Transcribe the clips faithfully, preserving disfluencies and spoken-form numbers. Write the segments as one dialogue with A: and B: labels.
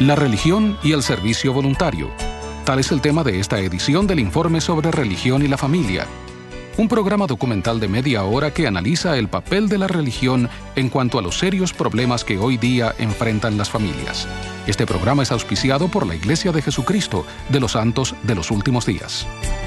A: La religión y el servicio voluntario. Tal es el tema de esta edición del Informe sobre Religión y la Familia, un programa documental de media hora que analiza el papel de la religión en cuanto a los serios problemas que hoy día enfrentan las familias. Este programa es auspiciado por la Iglesia de Jesucristo de los Santos de los Últimos Días.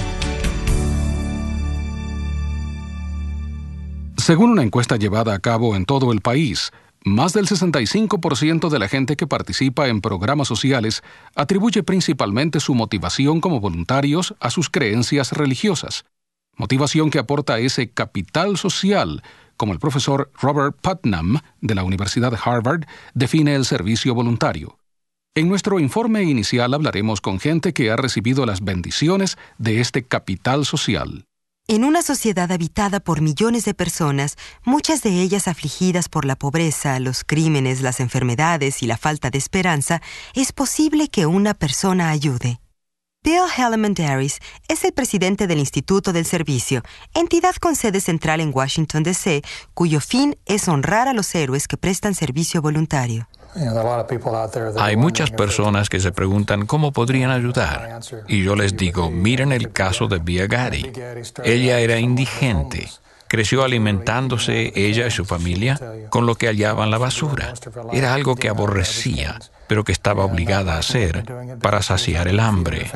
A: Según una encuesta llevada a cabo en todo el país, más del sesenta y cinco por ciento de la gente que participa en programas sociales atribuye principalmente su motivación como voluntarios a sus creencias religiosas. Motivación que aporta ese capital social, como el profesor Robert Putnam, de la Universidad de Harvard, define el servicio voluntario. En nuestro informe inicial hablaremos con gente que ha recibido las bendiciones de este capital social.
B: En una sociedad habitada por millones de personas, muchas de ellas afligidas por la pobreza, los crímenes, las enfermedades y la falta de esperanza, es posible que una persona ayude. Bill Hellman-Darris es el presidente del Instituto del Servicio, entidad con sede central en Washington, D C, cuyo fin es honrar a los héroes que prestan servicio voluntario.
C: Hay muchas personas que se preguntan cómo podrían ayudar. Y yo les digo, miren el caso de Bea Gaddy. Ella era indigente. Creció alimentándose, ella y su familia, con lo que hallaban la basura. Era algo que aborrecía, pero que estaba obligada a hacer para saciar el hambre.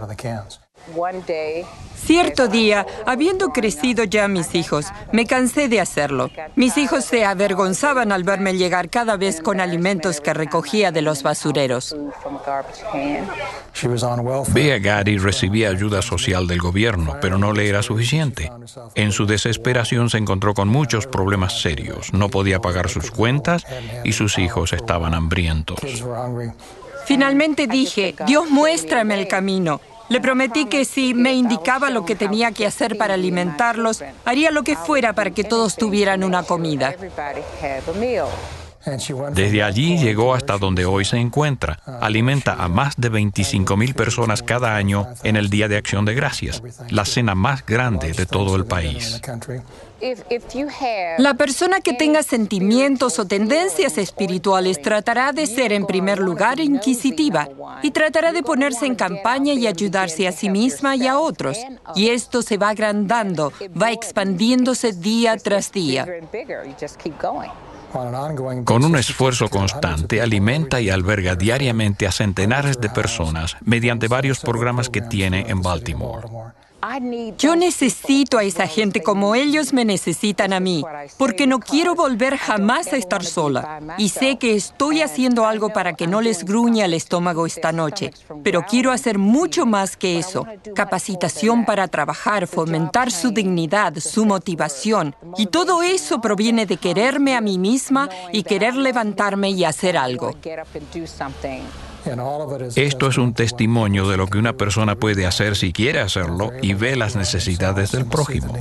D: Cierto día, habiendo crecido ya mis hijos, me cansé de hacerlo. Mis hijos se avergonzaban al verme llegar cada vez con alimentos que recogía de los basureros.
C: Bea Gaddy recibía ayuda social del gobierno, pero no le era suficiente. En su desesperación se encontró con muchos problemas serios. No podía pagar sus cuentas y sus hijos estaban hambrientos.
D: Finalmente dije, Dios, muéstrame el camino. Le prometí que si me indicaba lo que tenía que hacer para alimentarlos, haría lo que fuera para que todos tuvieran una comida.
C: Desde allí llegó hasta donde hoy se encuentra. Alimenta a más de veinticinco mil personas cada año en el Día de Acción de Gracias, la cena más grande de todo el país.
D: La persona que tenga sentimientos o tendencias espirituales tratará de ser en primer lugar inquisitiva y tratará de ponerse en campaña y ayudarse a sí misma y a otros. Y esto se va agrandando, va expandiéndose día tras día.
C: Con un esfuerzo constante, alimenta y alberga diariamente a centenares de personas mediante varios programas que tiene en Baltimore.
D: Yo necesito a esa gente como ellos me necesitan a mí, porque no quiero volver jamás a estar sola. Y sé que estoy haciendo algo para que no les gruña el estómago esta noche, pero quiero hacer mucho más que eso. Capacitación para trabajar, fomentar su dignidad, su motivación. Y todo eso proviene de quererme a mí misma y querer levantarme y hacer algo.
C: Esto es un testimonio de lo que una persona puede hacer si quiere hacerlo y ve las necesidades del prójimo.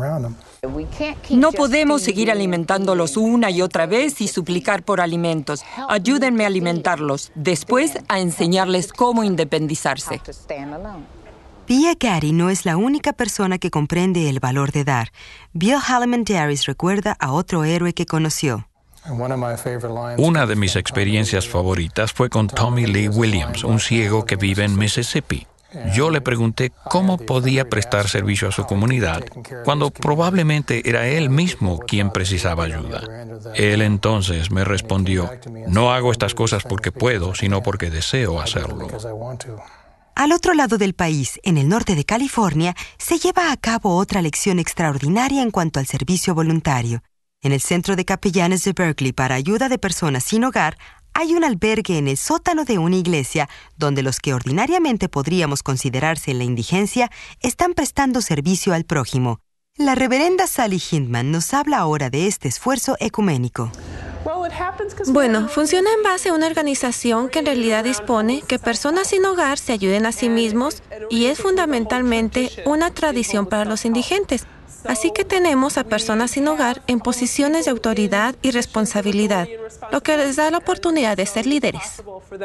D: No podemos seguir alimentándolos una y otra vez y suplicar por alimentos. Ayúdenme a alimentarlos, después a enseñarles cómo independizarse.
B: Bea Gaddy no es la única persona que comprende el valor de dar. Bill Hellman-Darris recuerda a otro héroe que conoció.
C: Una de mis experiencias favoritas fue con Tommy Lee Williams, un ciego que vive en Mississippi. Yo le pregunté cómo podía prestar servicio a su comunidad cuando probablemente era él mismo quien precisaba ayuda. Él entonces me respondió, no hago estas cosas porque puedo, sino porque deseo hacerlo.
B: Al otro lado del país, en el norte de California, se lleva a cabo otra lección extraordinaria en cuanto al servicio voluntario. En el Centro de Capellanes de Berkeley para ayuda de personas sin hogar, hay un albergue en el sótano de una iglesia donde los que ordinariamente podríamos considerarse en la indigencia están prestando servicio al prójimo. La reverenda Sally Hindman nos habla ahora de este esfuerzo ecuménico.
E: Bueno, funciona en base a una organización que en realidad dispone que personas sin hogar se ayuden a sí mismos y es fundamentalmente una tradición para los indigentes. Así que tenemos a personas sin hogar en posiciones de autoridad y responsabilidad, lo que les da la oportunidad de ser líderes.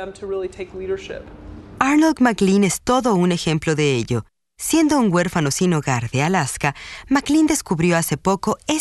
B: Arnold McLean es todo un ejemplo de ello. Siendo un huérfano sin hogar de Alaska, McLean descubrió hace poco